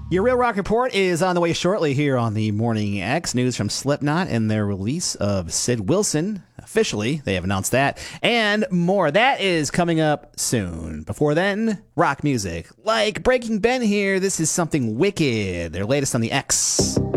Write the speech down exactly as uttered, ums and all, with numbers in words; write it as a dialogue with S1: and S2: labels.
S1: Your Real Rock Report is on the way shortly here on the Morning X. News from Slipknot and their release of Sid Wilson. Officially, they have announced that. And more. That is coming up soon. Before then, rock music. Like Breaking Ben here, this is Something Wicked. Their latest on the X.